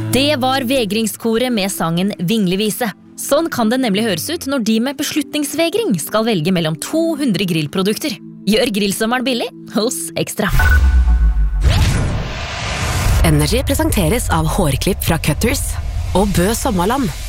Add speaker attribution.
Speaker 1: Det var vegringskoret med sangen Vinglevise. Sånn kan det nemlig høres ut når de med beslutningsvegring skal velge mellom 200 grillprodukter. Gjør grillsommeren billig hos Extra.
Speaker 2: Energy presenteres av hårklipp fra Cutters og Bø Sommerland.